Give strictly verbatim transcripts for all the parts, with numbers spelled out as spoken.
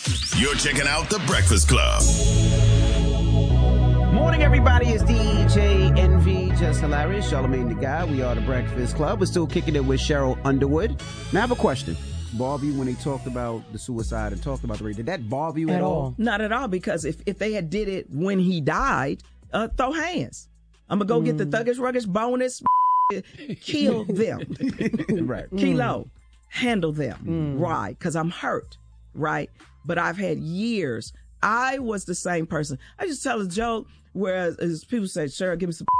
You're checking out The Breakfast Club. Morning, everybody. It's D J Envy, just hilarious. Charlamagne the Guy. We are The Breakfast Club. We're still kicking it with Cheryl Underwood. Now, I have a question. Bother you when they talked about the suicide and talked about the rape? Did that bother you at, At all? all. Not at all, because if, if they had did it when he died, uh, throw hands. I'm going to go get the thuggish, ruggish, bonus, kill them. Right. Kilo, handle them. Right, because I'm hurt, right? But I've had years. I was the same person. I just tell a joke, whereas as people say, Cheryl, give me some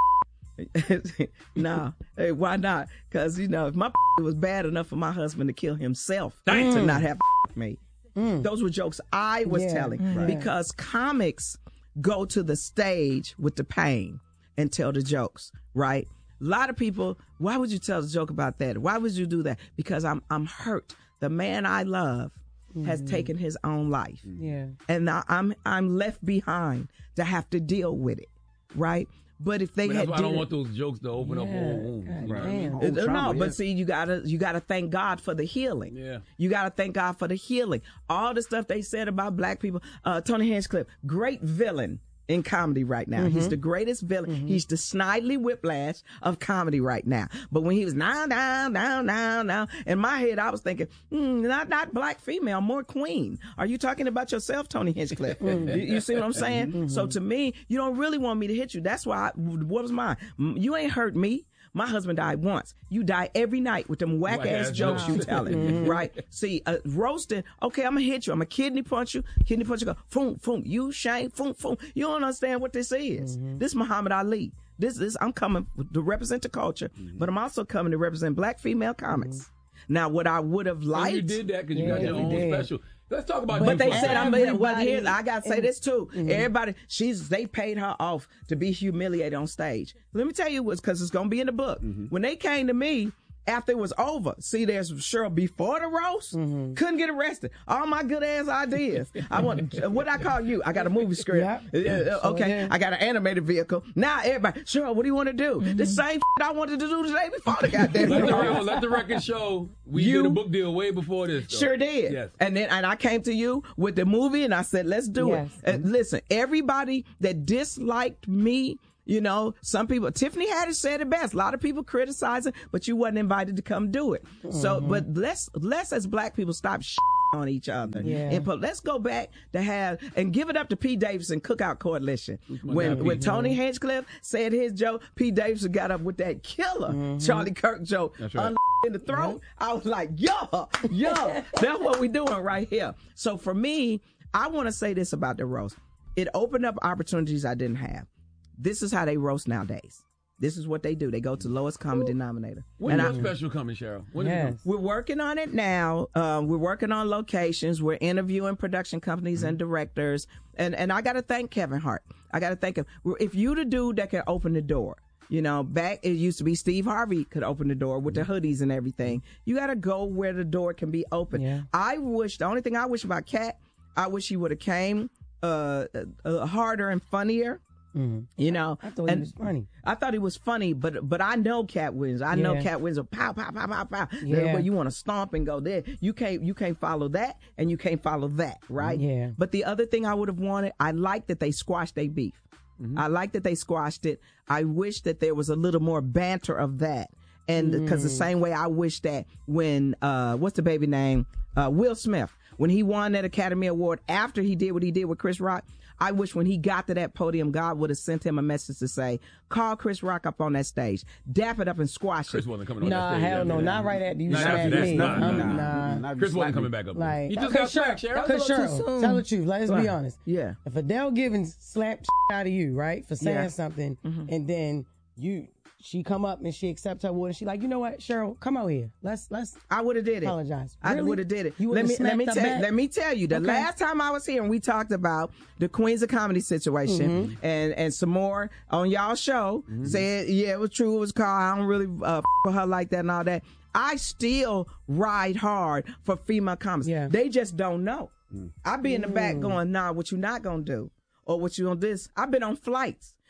nah, hey, why not? Because, you know, if my was bad enough for my husband to kill himself Damn. to not have me. Mm. Those were jokes I was Yeah. telling. Mm. Because comics go to the stage with the pain and tell the jokes, right? A lot of people, why would you tell a joke about that? Why would you do that? Because I'm I'm hurt. The man I love has taken his own life. Yeah. And now I'm I'm left behind to have to deal with it, right? But if they But had that's why I don't did want those jokes to open up Yeah. whole wounds. God You know what I damn. mean? Oh, it- trauma, no, but yeah. see, you gotta you gotta thank God for the healing. Yeah. You gotta thank God for the healing. All the stuff they said about black people. Uh, Tony Hinchcliffe, great villain in comedy right now. He's the greatest villain. He's the Snidely Whiplash of comedy right now. But when he was now, now, now, now, now, in my head, I was thinking, mm, not not black female, more queen. Are you talking about yourself, Tony Hinchcliffe? you, you see what I'm saying? So to me, you don't really want me to hit you. That's why, I, what was mine? You ain't hurt me. My husband died once. You die every night with them whack ass Whack-ass jokes you jokes. telling, right? See, uh, roasting. Okay, I'm gonna hit you. I'm gonna kidney punch you. Kidney punch you. Go, boom, boom. You shame, boom, boom. You don't understand what this is. This Muhammad Ali. This is. I'm coming to represent the culture, but I'm also coming to represent black female comics. Now, what I would have And liked. you did that because you Yeah, got your you own did. special. Let's talk about But you they for a said I'm second. well here. Everybody I gotta say in- this too. Everybody, she's they paid her off to be humiliated on stage. Let me tell you what's because it's gonna be in the book. When they came to me after it was over, see, there's Cheryl before the roast, couldn't get arrested. All my good ass ideas. I want what I call you. I got a movie script. Yeah. Uh, uh, okay, did. I got an animated vehicle. Now everybody, Cheryl, what do you want to do? The same I wanted to do today before the goddamn Let the, roast. record, let the record show we You- did a book deal way before this. though. Sure did. Yes. And then and I came to you with the movie and I said, let's do Yes. it. And listen, everybody that disliked me, you know, some people, Tiffany Haddish said it best. A lot of people criticizing, but you wasn't invited to come do it. So, but let's, let's as black people stop sh- on each other. Yeah. And put, let's go back to have, and give it up to P. Davidson Cookout Coalition. my When, guy, when Pete. Tony Hinchcliffe said his joke, P. Davidson got up with that killer Charlie Kirk joke. That's right. In the throat, I was like, yo, yo, that's what we doing right here. So for me, I want to say this about the roast. It opened up opportunities I didn't have. This is how they roast nowadays. This is what they do. They go to lowest common denominator. When And is I- your special coming, Cheryl? When is it Yes. coming? we're working on it now. Um, we're working on locations. We're interviewing production companies and directors. And, and I got to thank Kevin Hart. I got to thank him. If you the dude that can open the door, you know, back it used to be Steve Harvey could open the door with the hoodies and everything. You got to go where the door can be open. Yeah. I wish, the only thing I wish about Cat, I wish he would have came uh, uh, harder and funnier. You know, I thought he and was funny. I thought he was funny, but but I know Cat wins. I know Yeah. Cat wins. A pow pow pow pow pow. Yeah. Where you want to stomp and go there. You can't you can't follow that, and you can't follow that, right? Yeah. But the other thing I would have wanted, I like that they squashed their beef. I like that they squashed it. I wish that there was a little more banter of that, and because the same way I wish that when uh what's the baby name uh Will Smith, when he won that Academy Award after he did what he did with Chris Rock, I wish when he got to that podium, God would have sent him a message to say, call Chris Rock up on that stage, dap it up and squash Chris it. wasn't coming on Nah, that stage. hell after no, that. not right after you Not slapped after that, me. nah, I'm- nah, nah. Not Chris wasn't slapping. coming back up. there. Like, he just cause got slapped, Cheryl, Cheryl. cause That was a little Cheryl, too soon. tell the truth. Let's Right. be honest. Yeah. If Adele Givens slapped out of you, right, for saying Yeah. something, and then you, she come up and she accepts her award, and she like, you know what, Cheryl, come out here. Let's let's. I would have did it. Apologize. I Really? would have did it. You let would've me let me smacked her tell back? let me tell you. The Okay. last time I was here and we talked about the Queens of Comedy situation, Mm-hmm. and and some more on y'all show said, yeah, it was true. It was called. I don't really uh, f- with her like that and all that. I still ride hard for female comics. Yeah. They just don't know. I be in the back going, nah, what you not gonna do, or what you gonna do this. I've been on flights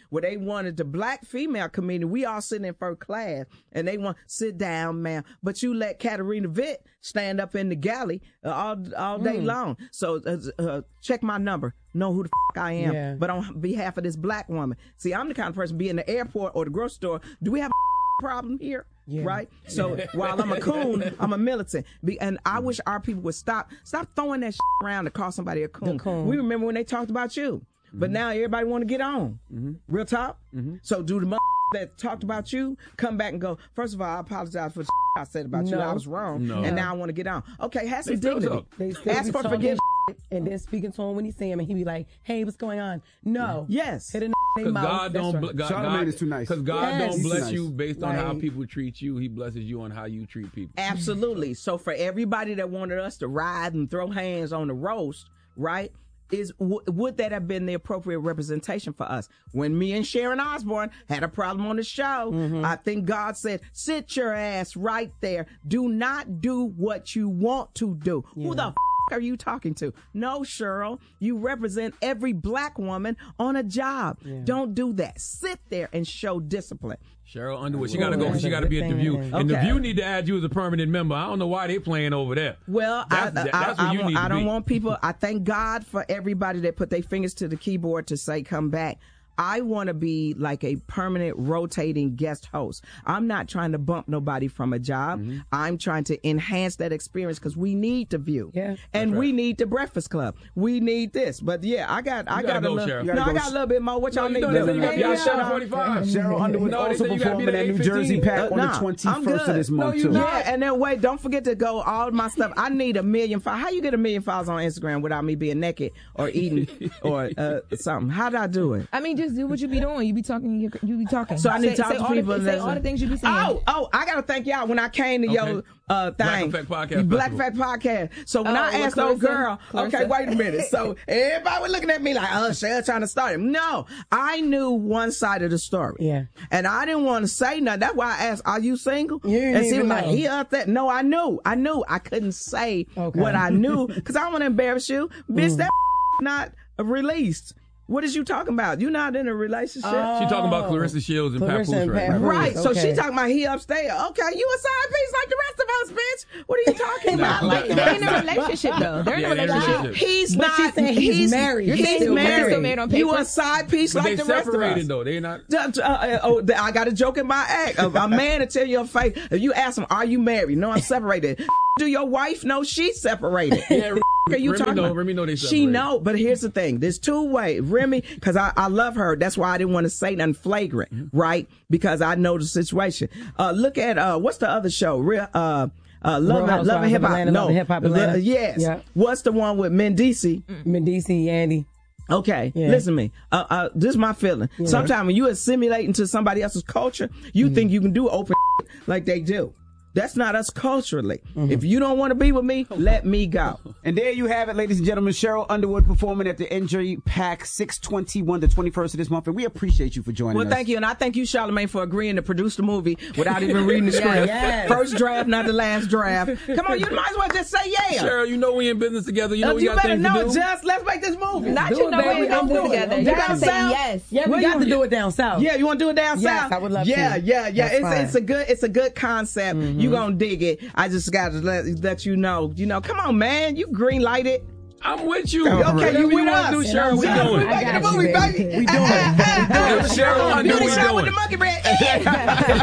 where they wanted the black female comedian. We all sitting in first class, and they want sit down, ma'am. But you let Katarina Witt stand up in the galley uh, all all day Mm. long. So uh, uh, check my number. Know who the f- I am. Yeah. But on behalf of this black woman, see, I'm the kind of person be in the airport or the grocery store. Do we have a problem here? Yeah. Right? So while I'm a coon, I'm a militant. Be, and I wish our people would stop stop throwing that shit around to call somebody a coon. coon. We remember when they talked about you. But now everybody want to get on. Real talk? So do the mother that talked about you come back and go, first of all, I apologize for the I said about you. No. I was wrong. No. And now I want to get on. Okay, have some They still dignity. talk. They still Ask be for talking forgiveness. shit and then speaking to him when he see him, and he be like, "Hey, what's going on?" No. Yes. Hit a in their Because mouth. God That's don't, right. bl- God, Charlamagne God is too nice. Because God Yes. don't He's too bless nice. you based on how Like- people treat you. He blesses you on how you treat people. Absolutely. So for everybody that wanted us to ride and throw hands on the roast, right? Is w- would that have been the appropriate representation for us? When me and Sharon Osbourne had a problem on the show, Mm-hmm. I think God said, "Sit your ass right there. Do not do what you want to do." Who the f- are you talking to? No, Cheryl. You represent every black woman on a job. Don't do that. Sit there and show discipline. Cheryl Underwood, she got to go. that's She a got to good be at the thing. View, and the Okay. View need to add you as a permanent member. I don't know why they playing over there. Well, That's- I, that- I, that's I, where you I, need to I don't be. want people. I thank God for everybody that put their fingers to the keyboard to say, "Come back." I want to be like a permanent rotating guest host. I'm not trying to bump nobody from a job. Mm-hmm. I'm trying to enhance that experience because we need the View. Yeah. And That's we right. need the Breakfast Club. We need this. But yeah, I got I You got gotta a go, little. Sheriff. No, You I gotta got go. a little bit more. What y'all No, need you to know, do? they got- Y'all y'all shut shut up. forty-five. Cheryl Underwood No, they also said you gotta be performing there at New eight Jersey fifteen. Pack Uh, on nah, the I'm twenty-first of good. this month, you too. not. Yeah, and then wait, don't forget to go all my stuff. I need a million followers. How you get a million followers on Instagram without me being naked or eating or uh, something? How did I do it? I mean, just do what you be doing. You be talking. You, you be talking. So I need say, to talk say to all people. The, and say that's all it. the things you be saying. Oh, oh, I gotta thank y'all when I came to Okay. your uh, thing, Black Effect Podcast Black Festival. Effect Podcast. So when Oh, I with asked old Clarissa? girl, Clarissa? okay, wait a minute. So everybody was looking at me like, oh, Cheryl trying to start him. No, I knew one side of the story. Yeah. And I didn't want to say nothing. That's why I asked, are you single? You didn't and she even was like, know. he up there. No, I knew. I knew. I couldn't say Okay. what I knew because I don't want to embarrass you. Bitch, that not released. What is you talking about? You're not in a relationship. She talking about Clarissa Shields and Clarissa Papoose and right now. Papoose. Right, so Okay. she talking about he upstairs. Okay, you a side piece like the rest of us, bitch. What are you talking about? Nah, They- They're in a relationship though. They're in Yeah, a they're in a relationship. relationship. He's But not. she's saying he's married. He's, He's still married. still married on You paper. a side piece But like they the rest of separated us. though. They not. Uh, uh, oh, I got a joke in my act. A, a man to tell your face. If you ask him, "Are you married?" No, I'm separated. Do your wife know she's separated? Yeah, Are you Remy talking know. about? Remy know they She separated. know, but here's the thing: there's two ways. Remy, because I, I love her. That's why I didn't want to say nothing flagrant, Mm-hmm. right? Because I know the situation. Uh, look at uh, what's the other show? Real. Uh, uh, Love, Housewives Love and of Hip Hop. Atlanta, No, Love and Hip Hop Atlanta. Uh, yes. Yeah. What's the one with Mendici? Medici, Andy. Okay, Yeah. listen to me. Uh, uh, this is my feeling. Sometimes when you assimilate into somebody else's culture, you Mm-hmm. think you can do open like they do. That's not us culturally. Mm-hmm. If you don't want to be with me, let me go. And there you have it, ladies and gentlemen. Cheryl Underwood performing at the N J Pack six twenty-one, the twenty-first of this month. And we appreciate you for joining Well, us. thank you. And I thank you, Charlamagne, for agreeing to produce the movie without even reading the script. yes. First draft, not the last draft. Come on, you might as well just say yeah. Cheryl, you know we in business together. You know Uh, we you got better things know to it, do. just let's make this movie. Not Do you it, know baby. what we Let's gonna do do it. together. You Down gotta say south? yes. Yeah, we Well, got you- to do it down south. Yeah, you want to do it down Yes, south? I would love yeah, to. Yeah, yeah, yeah. That's It's fine. it's a good it's a good concept. You gonna dig it. I just got to let, let you know. You know, come on, man. You green lighted. I'm with you. Okay, Whatever you you with want to us. do, Cheryl, we Yes, doing we it. I making got the you, movie, baby. baby. We doing it. Cheryl, I know Beauty we shop doing with the it. monkey bread.